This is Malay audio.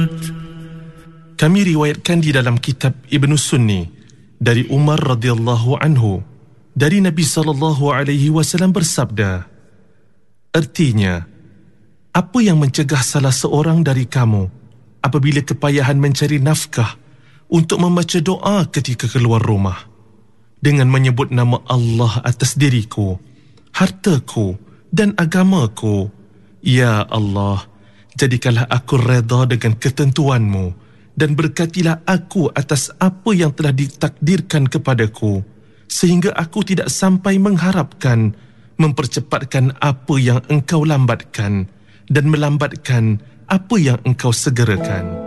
Kami riwayatkan di dalam kitab Ibn Sunni dari Umar radhiyallahu anhu dari Nabi SAW bersabda, artinya, apa yang mencegah salah seorang dari kamu apabila kepayahan mencari nafkah untuk membaca doa ketika keluar rumah dengan menyebut nama Allah atas diriku, hartaku dan agamaku? Ya Allah, jadikanlah aku redha dengan ketentuanmu dan berkatilah aku atas apa yang telah ditakdirkan kepadaku, sehingga aku tidak sampai mengharapkan mempercepatkan apa yang engkau lambatkan dan melambatkan apa yang engkau segerakan.